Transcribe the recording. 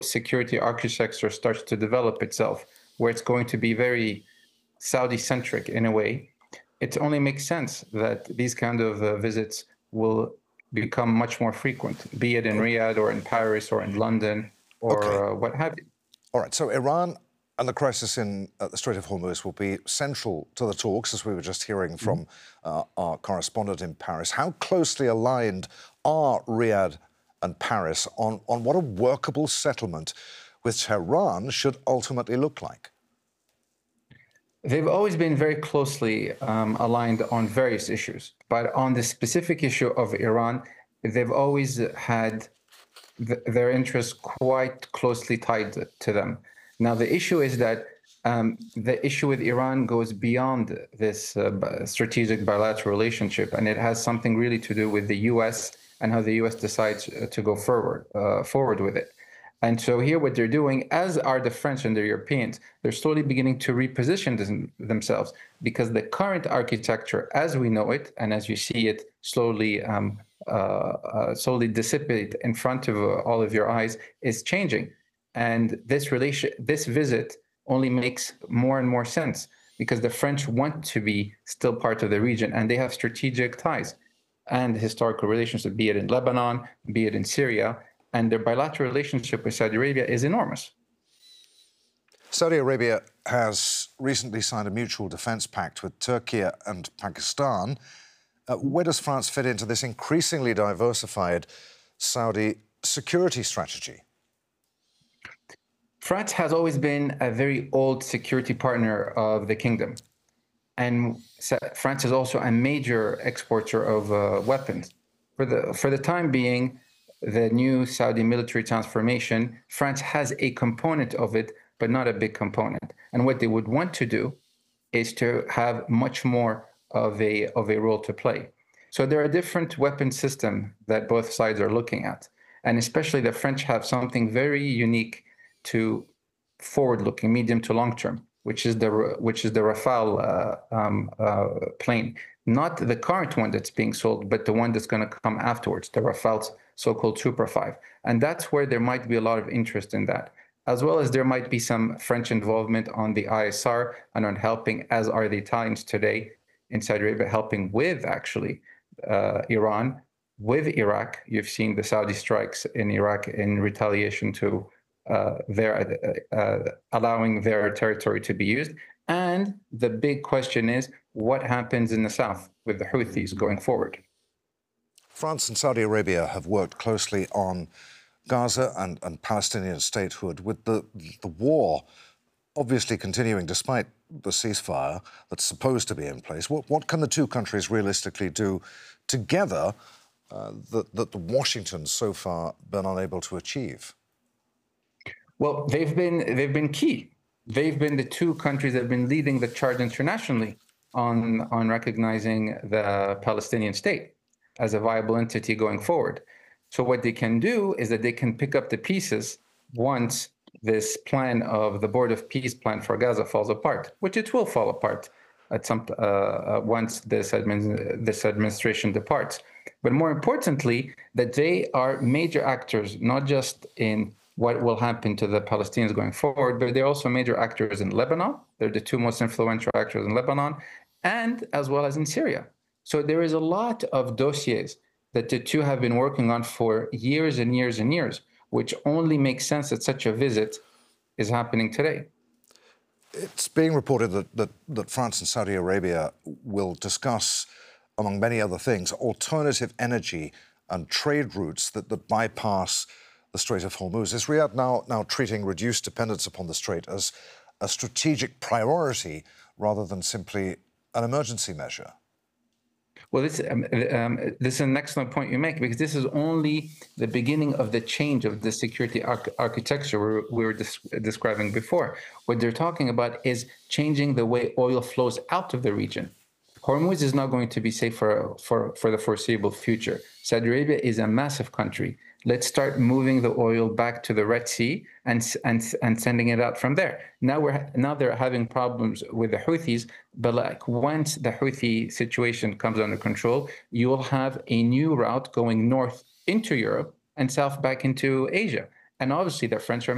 security architecture starts to develop itself, where it's going to be very Saudi-centric in a way, it only makes sense that these kind of visits will become much more frequent, be it in Riyadh or in Paris or in London or what have you. All right, so Iran and the crisis in the Strait of Hormuz will be central to the talks, as we were just hearing from our correspondent in Paris. How closely aligned are Riyadh and Paris on what a workable settlement with Tehran should ultimately look like? They've always been very closely aligned on various issues, but on the specific issue of Iran, they've always had their interests quite closely tied to them. Now, the issue is that the issue with Iran goes beyond this strategic bilateral relationship, and it has something really to do with the U.S. and how the U.S. decides to go forward with it. And so here what they're doing, as are the French and the Europeans, they're slowly beginning to reposition themselves, because the current architecture as we know it, and as you see it slowly dissipate in front of all of your eyes, is changing. And this visit only makes more and more sense, because the French want to be still part of the region, and they have strategic ties and historical relations, be it in Lebanon, be it in Syria, and their bilateral relationship with Saudi Arabia is enormous. Saudi Arabia has recently signed a mutual defense pact with Turkey and Pakistan. Where does France fit into this increasingly diversified Saudi security strategy? France has always been a very old security partner of the kingdom. And France is also a major exporter of weapons. For the time being, the new Saudi military transformation, France has a component of it, but not a big component. And what they would want to do is to have much more of a role to play. So there are different weapon systems that both sides are looking at. And especially the French have something very unique to forward-looking, medium to long term, which is the Rafale plane. Not the current one that's being sold, but the one that's going to come afterwards, the Rafale's so-called Super 5. And that's where there might be a lot of interest in that, as well as there might be some French involvement on the ISR and on helping, as are the Italians today in Saudi Arabia, helping with actually Iran, with Iraq. You've seen the Saudi strikes in Iraq in retaliation to allowing their territory to be used. And the big question is, what happens in the south with the Houthis going forward? France and Saudi Arabia have worked closely on Gaza and Palestinian statehood, with the war obviously continuing despite the ceasefire that's supposed to be in place. What can the two countries realistically do together that Washington's so far been unable to achieve? Well, they've been key. They've been the two countries that have been leading the charge internationally on recognizing the Palestinian state as a viable entity going forward. So what they can do is that they can pick up the pieces once this plan of the Board of Peace plan for Gaza falls apart, which it will fall apart at once this administration departs. But more importantly, that they are major actors, not just in what will happen to the Palestinians going forward, but they're also major actors in Lebanon. They're the two most influential actors in Lebanon, and as well as in Syria. So there is a lot of dossiers that the two have been working on for years and years and years, which only makes sense that such a visit is happening today. It's being reported that France and Saudi Arabia will discuss, among many other things, alternative energy and trade routes that bypass the Strait of Hormuz. Is Riyadh now treating reduced dependence upon the Strait as a strategic priority rather than simply an emergency measure? Well, this is an excellent point you make, because this is only the beginning of the change of the security architecture we were describing before. What they're talking about is changing the way oil flows out of the region. Hormuz is not going to be safe for the foreseeable future. Saudi Arabia is a massive country. Let's start moving the oil back to the Red Sea and sending it out from there. Now they're having problems with the Houthis, but like once the Houthi situation comes under control, you will have a new route going north into Europe and south back into Asia. And obviously the French are